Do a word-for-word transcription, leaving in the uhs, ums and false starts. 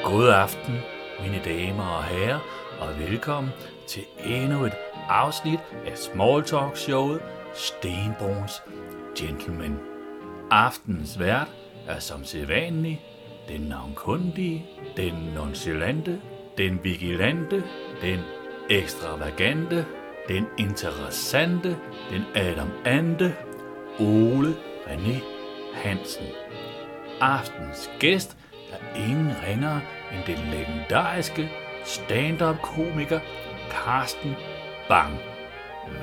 God aften, mine damer og herrer, og velkommen til endnu et afsnit af Smalltalk-showet Stenbroens Gentlemen. Aftens vært er som sædvanlig den navnkundige, den nonchalante, den vigilante, den ekstravagante, den interessante, den Adam Ante, Ole René Hansen. Aftens gæst er ingen ringere end den legendariske stand-up-komiker Carsten Bang.